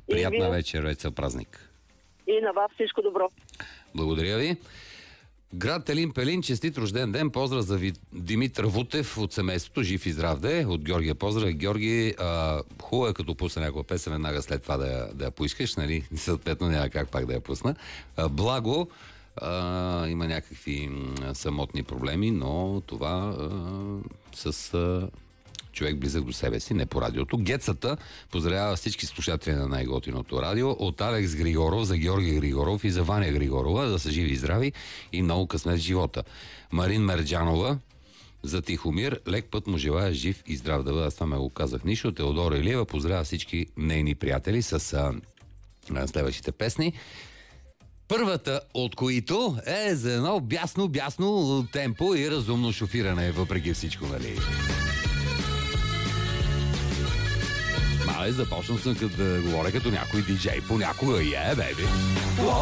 Приятна вечер, Веца празник. И на вас всичко добро. Благодаря ви. Град Елин Пелин, честит рожден ден. Поздрав за Димитър Вутев от семейството. Жив и здрав да е. От Георгия поздрав. Георги, хубаво е като пусна някаква песен, веднага след това да я поискаш, нали? Съответно няма как пак да я пусна. Благо, има някакви самотни проблеми, но това с човек близък до себе си, не по радиото. Гецата поздравява всички слушатели на най-готиното радио от Алекс Григоров за Георги Григоров и за Ваня Григорова, да са живи и здрави и много късмет в живота. Марин Мерджанова за Тихомир, лек път му желая жив и здрав да бъде. Аз това ме го казах нищо. Теодора Илиева поздравява всички нейни приятели с следващите песни. Първата от които е за едно бясно темпо и разумно шофиране, въпреки всичко, нали? Започнал съм да говоря като някой диджей понякога. Бейби!